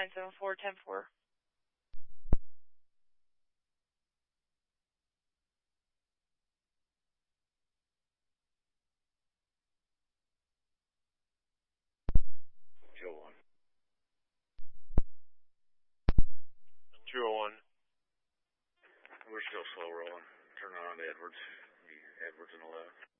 974-10-4. Joe 1. 201. We're still slow rolling. Turn on to Edwards. Edwards and 11.